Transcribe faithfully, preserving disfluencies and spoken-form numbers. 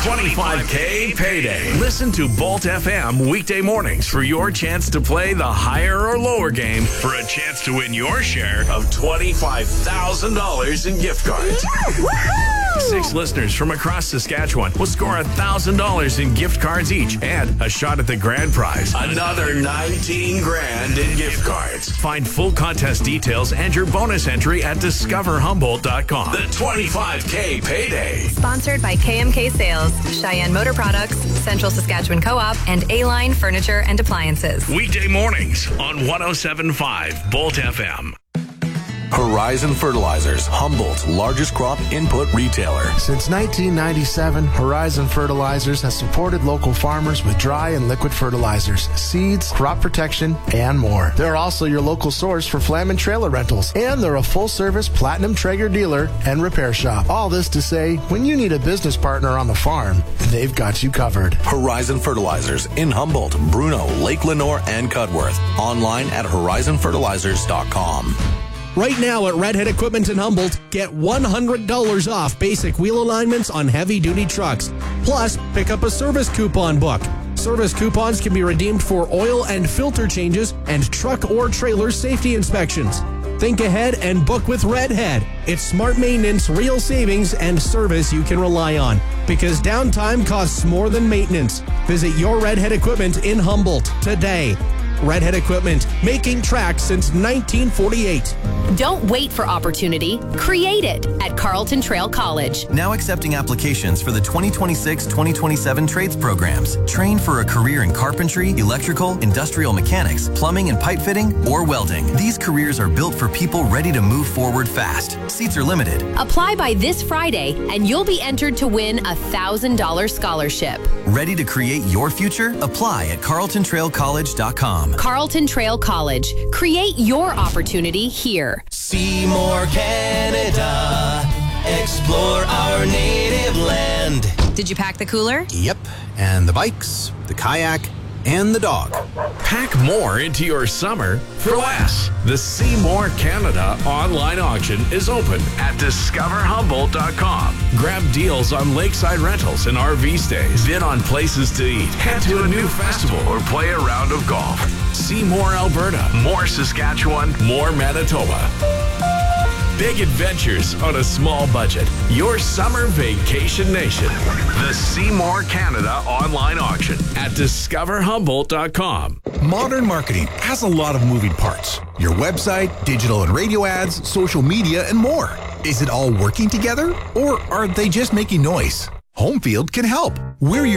twenty-five K Payday. Listen to Bolt F M weekday mornings for your chance to play the higher or lower game for a chance to win your share of twenty-five thousand dollars in gift cards. Six listeners from across Saskatchewan will score one thousand dollars in gift cards each and a shot at the grand prize. Another nineteen grand in gift cards. Find full contest details and your bonus entry at discover humboldt dot com. The twenty-five K Payday. Sponsored by K M K Sales, Cheyenne Motor Products, Central Saskatchewan Co-op, and A-Line Furniture and Appliances. Weekday mornings on one oh seven point five Bolt F M. Horizon Fertilizers, Humboldt's largest crop input retailer. Since nineteen ninety-seven, Horizon Fertilizers has supported local farmers with dry and liquid fertilizers, seeds, crop protection, and more. They're also your local source for Flamin' Trailer Rentals, and they're a full-service Platinum Traeger dealer and repair shop. All this to say, when you need a business partner on the farm, they've got you covered. Horizon Fertilizers in Humboldt, Bruno, Lake Lenoir, and Cudworth. Online at horizon fertilizers dot com. Right now at Redhead Equipment in Humboldt, get one hundred dollars off basic wheel alignments on heavy-duty trucks. Plus, pick up a service coupon book. Service coupons can be redeemed for oil and filter changes and truck or trailer safety inspections. Think ahead and book with Redhead. It's smart maintenance, real savings, and service you can rely on. Because downtime costs more than maintenance. Visit your Redhead Equipment in Humboldt today. Redhead Equipment, making tracks since nineteen forty-eight. Don't wait for opportunity. Create it at Carlton Trail College. Now accepting applications for the twenty twenty-six twenty twenty-seven trades programs. Train for a career in carpentry, electrical, industrial mechanics, plumbing and pipe fitting, or welding. These careers are built for people ready to move forward fast. Seats are limited. Apply by this Friday and you'll be entered to win a one thousand dollars scholarship. Ready to create your future? Apply at carlton trail college dot com. Carlton Trail College. Create your opportunity here. See more Canada. Explore our native land. Did you pack the cooler? Yep. And the bikes, the kayak, and the dog. Pack more into your summer for less. The See More Canada online auction is open at discover humboldt dot com. Grab deals on lakeside rentals and R V stays. Bid on places to eat. Head to a new festival or play a round of golf. See more Alberta, more Saskatchewan, more Manitoba. Big adventures on a small budget. Your summer vacation nation. The See More Canada online auction at discover humboldt dot com. Modern marketing has a lot of moving parts. Your website, digital and radio ads, social media, and more. Is it all working together? Or are they just making noise? Homefield can help. We're your